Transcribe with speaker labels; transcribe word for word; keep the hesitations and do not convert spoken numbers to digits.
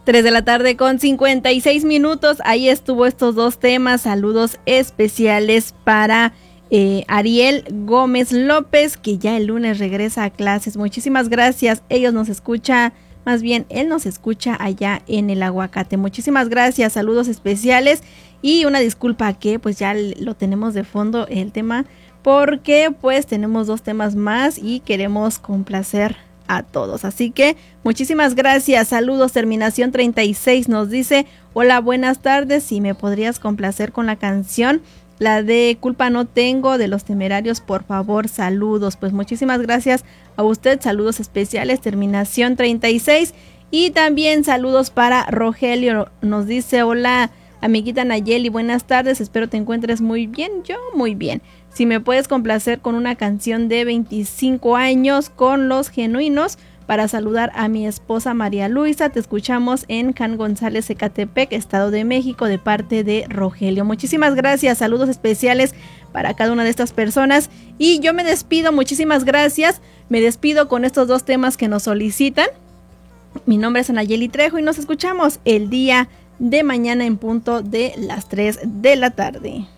Speaker 1: tres de la tarde con cincuenta y seis minutos. Ahí estuvo estos dos temas. Saludos especiales para eh, Ariel Gómez López, que ya el lunes regresa a clases. Muchísimas gracias. Ellos nos escuchan, más bien él nos escucha allá en el Aguacate. Muchísimas gracias. Saludos especiales y una disculpa que pues ya lo tenemos de fondo el tema, porque pues tenemos dos temas más y queremos complacer a todos, así que muchísimas gracias. Saludos. Terminación treinta y seis nos dice: hola, buenas tardes, si me podrías complacer con la canción, la de Culpa No Tengo de Los Temerarios, por favor. Saludos. Pues muchísimas gracias a usted. Saludos especiales. Terminación treinta y seis. Y también saludos para Rogelio, nos dice: hola, amiguita Nayeli, buenas tardes, espero te encuentres muy bien. Yo muy bien. Si me puedes complacer con una canción de veinticinco años con Los Genuinos para saludar a mi esposa María Luisa. Te escuchamos en Can González, Ecatepec, Estado de México, de parte de Rogelio. Muchísimas gracias. Saludos especiales para cada una de estas personas. Y yo me despido. Muchísimas gracias. Me despido con estos dos temas que nos solicitan. Mi nombre es Anayeli Trejo y nos escuchamos el día de mañana en punto de las tres de la tarde.